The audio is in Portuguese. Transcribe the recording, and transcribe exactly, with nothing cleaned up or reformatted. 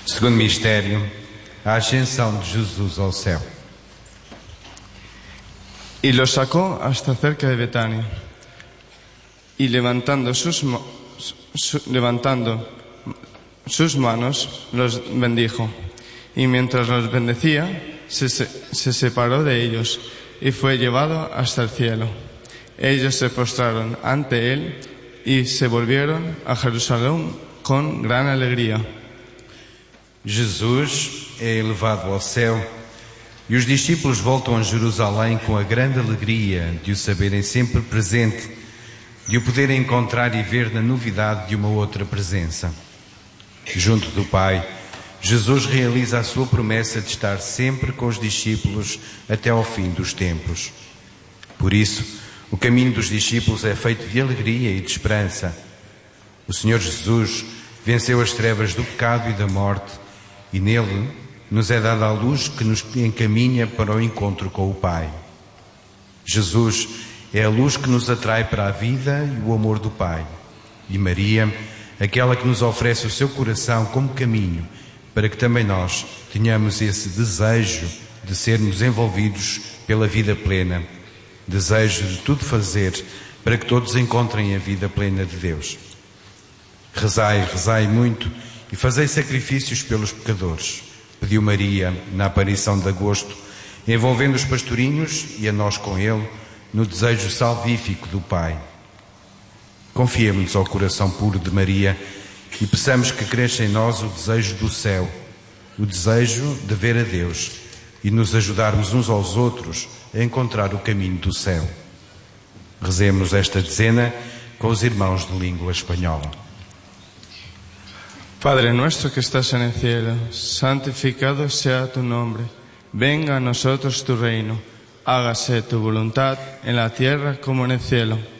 Segundo mistério, a ascensão de Jesus ao céu. Y los sacó hasta cerca de Betania, y levantando sus, su, levantando sus manos, los bendijo. Y mientras los bendecía, se, se separó de ellos, y fue llevado hasta el cielo. Ellos se postraron ante él, y se volvieron a Jerusalén con gran alegría. Jesus é elevado ao céu e os discípulos voltam a Jerusalém com a grande alegria de o saberem sempre presente, de o poderem encontrar e ver na novidade de uma outra presença. Junto do Pai, Jesus realiza a sua promessa de estar sempre com os discípulos até ao fim dos tempos. Por isso, o caminho dos discípulos é feito de alegria e de esperança. O Senhor Jesus venceu as trevas do pecado e da morte, e nele nos é dada a luz que nos encaminha para o encontro com o Pai. Jesus é a luz que nos atrai para a vida e o amor do Pai. E Maria, aquela que nos oferece o seu coração como caminho, para que também nós tenhamos esse desejo de sermos envolvidos pela vida plena, desejo de tudo fazer para que todos encontrem a vida plena de Deus. Rezai, rezai muito e fazei sacrifícios pelos pecadores, pediu Maria na aparição de agosto, envolvendo os pastorinhos e a nós com ele no desejo salvífico do Pai. Confiemos ao coração puro de Maria e peçamos que cresça em nós o desejo do céu, o desejo de ver a Deus e nos ajudarmos uns aos outros a encontrar o caminho do céu. Rezemos esta dezena com os irmãos de língua espanhola. Padre nuestro que estás en el cielo, santificado sea tu nombre. Venga a nosotros tu reino. Hágase tu voluntad en la tierra como en el cielo.